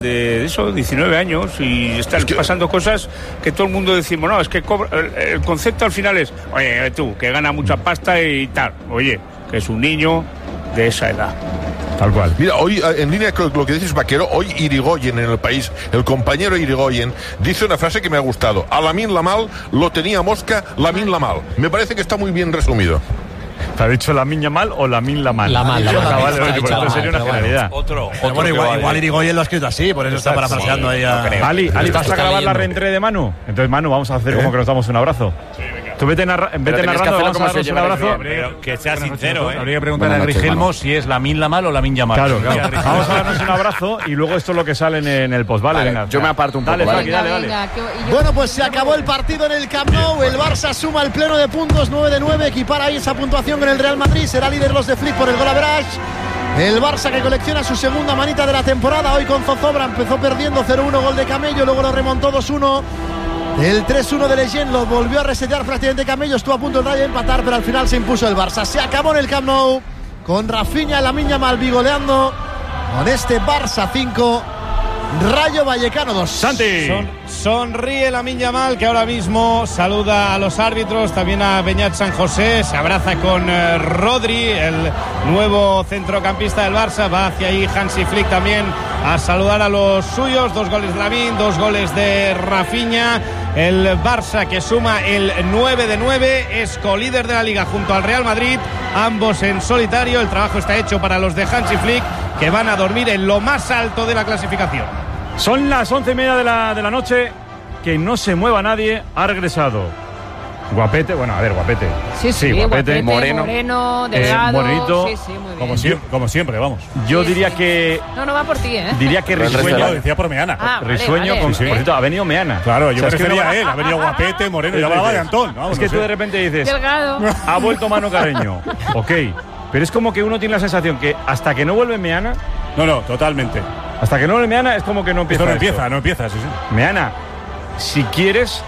De eso, 19 años, y están pasando cosas que todo el mundo decimos, no, es que el concepto al final es, oye, tú, que gana mucha pasta y tal, oye, que es un niño de esa edad. Tal cual. Mira, hoy, en línea con lo que dices, Vaquero, hoy Irigoyen en El País, el compañero Irigoyen, dice una frase que me ha gustado. A Lamine Yamal lo tenía Mosca, Lamine Yamal. Me parece que está muy bien resumido. ¿Te ha dicho Lamine Yamal o Lamine Yamal? Yamal. Vale, sería una generalidad. Otro igual Irigoyen lo ha escrito así, por eso está parafraseando ahí a... Ali, ¿vas a grabar la reentrée de Manu? Entonces, Manu, vamos a hacer como que nos damos un abrazo. Sí, venga. Tú vete narrando, vamos a darnos un abrazo. Pero que sea sincero, Habría que preguntarle a Rigelmo si es Lamine Yamal o Lamine Yamal. Claro. Vamos a darnos un abrazo y luego esto es lo que sale en el post, ¿vale? Venga. Yo me aparto un poco, ¿vale? Dale. Bueno, pues se acabó el partido en el Camp Nou. El Barça suma el pleno de puntos, 9 de 9. Equipara ahí esa puntuación con el Real Madrid. Será líder los de Flick por el gol average. El Barça, que colecciona su segunda manita de la temporada, hoy con Zozobra, empezó perdiendo 0-1, gol de Camello, luego lo remontó 2-1. El 3-1 de Leyen lo volvió a resetear prácticamente Camello, estuvo a punto de empatar, pero al final se impuso el Barça. Se acabó en el Camp Nou con Rafinha y Lamine Yamal bigoleando con este Barça 5, Rayo Vallecano 2. Santi. Sonríe Lamine Yamal, que ahora mismo saluda a los árbitros, también a Beñat San José, se abraza con Rodri, el nuevo centrocampista del Barça, va hacia ahí Hansi Flick también a saludar a los suyos. 2 goles de Lamine, 2 goles de Rafinha. El Barça, que suma el 9 de 9, es colíder de la Liga junto al Real Madrid, ambos en solitario. El trabajo está hecho para los de Hansi Flick, que van a dormir en lo más alto de la clasificación. Son las 11:30 de la noche. Que no se mueva nadie. Ha regresado Guapete. Bueno, a ver, Guapete. Sí, Guapete. Moreno, delgado. Morenito. Sí, muy bien. Como siempre, vamos. Yo diría que... No va por ti, ¿eh? Diría que Risueño. Decía por Meana. Risueño, vale. por cierto, ha venido Meana. Claro, yo me refería a él. Ha venido Guapete, Moreno, y hablaba de Antón. Es que tú de repente dices... Delgado. Ha vuelto Manu Carreño. Ok. Pero es como que uno tiene la sensación que hasta que no vuelve Meana... No, totalmente. Hasta que no vuelve Meana es como que no empieza. Esto no empieza, sí. Meana, si quieres,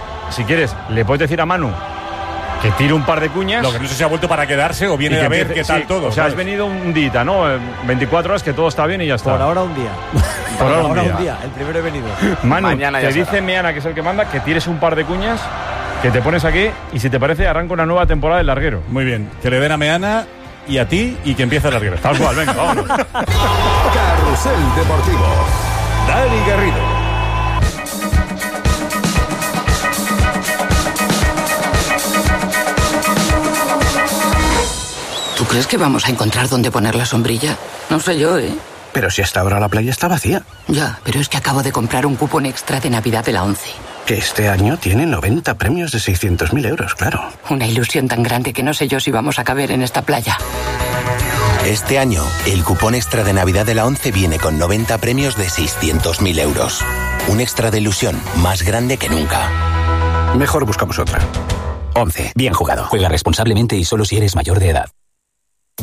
le puedes decir a Manu que tire un par de cuñas. Lo que no sé si ha vuelto para quedarse o viene a ver qué tal todo. O sea, has venido un día, ¿no? 24 horas que todo está bien y ya está. Por ahora un día. Por ahora un día. El primero he venido. Manu, mañana te dice Meana, que es el que manda, que tires un par de cuñas, que te pones aquí y si te parece arranca una nueva temporada del larguero. Muy bien. Que le den a Meana y a ti y que empiece el larguero. Tal cual, venga, vámonos. Carrusel Deportivo. Dani Garrido. ¿Tú crees que vamos a encontrar dónde poner la sombrilla? No sé yo, ¿eh? Pero si hasta ahora la playa está vacía. Ya, pero es que acabo de comprar un cupón extra de Navidad de la 11. Que este año tiene 90 premios de 600.000 euros, claro. Una ilusión tan grande que no sé yo si vamos a caber en esta playa. Este año, el cupón extra de Navidad de la 11 viene con 90 premios de 600.000 euros. Un extra de ilusión más grande que nunca. Mejor buscamos otra. 11. Bien jugado. Juega responsablemente y solo si eres mayor de edad.